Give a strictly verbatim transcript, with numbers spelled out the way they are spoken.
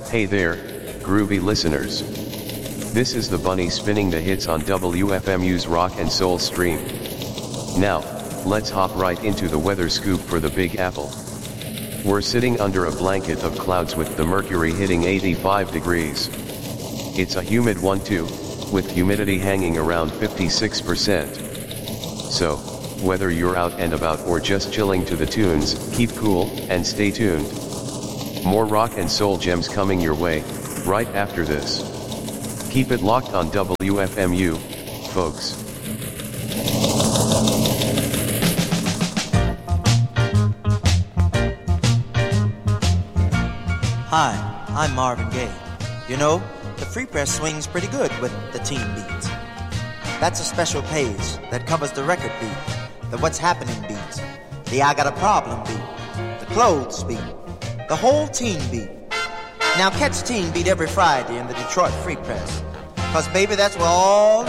Hey there, groovy listeners. This is the Bunny spinning the hits on W F M U's Rock and Soul stream. Now, let's hop right into the weather scoop for the Big Apple. We're sitting under a blanket of clouds with the mercury hitting eighty-five degrees. It's a humid one too, with humidity hanging around fifty-six percent. So, whether you're out and about or just chilling to the tunes, keep cool and stay tuned. More rock and soul gems coming your way, right after this. Keep it locked on W F M U, folks. Hi, I'm Marvin Gaye. You know, the Free Press swings pretty good with the teen beats. That's a special page that covers the record beat, the what's happening beats, the I got a problem beat, the clothes beat, the whole teen beat. Now catch Teen Beat every Friday in the Detroit Free Press, 'cause baby, that's where all